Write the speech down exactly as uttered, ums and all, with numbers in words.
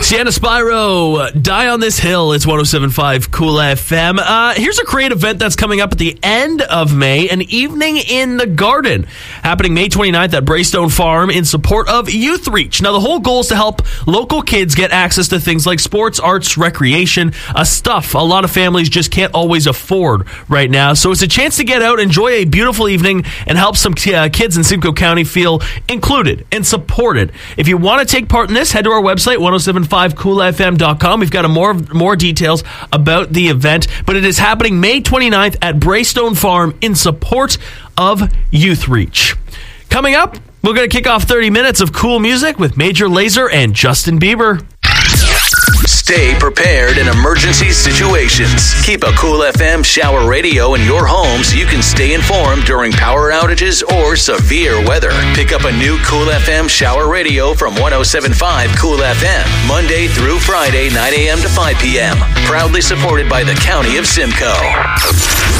Sienna Spyro, Die on This Hill. It's one oh seven point five Cool F M. Uh, here's a great event that's coming up at the end of May, an evening in the garden, happening May twenty-ninth at Braystone Farm in support of Youth Reach. Now, the whole goal is to help local kids get access to things like sports, arts, recreation, uh, stuff a lot of families just can't always afford right now. So it's a chance to get out, enjoy a beautiful evening, and help some t- uh, kids in Simcoe County feel included and supported. If you want to take part in this, head to our website, one oh seven point five cool f m dot com. We've got a more more details about the event, but it is happening May twenty-ninth at Braystone Farm in support of Youth Reach. Coming up, we're going to kick off thirty minutes of cool music with Major Lazer and Justin Bieber. Stay prepared in emergency situations. Keep a Cool F M shower radio in your home so you can stay informed during power outages or severe weather. Pick up a new Cool F M shower radio from one oh seven point five Cool F M, Monday through Friday, nine a.m. to five p.m. Proudly supported by the County of Simcoe.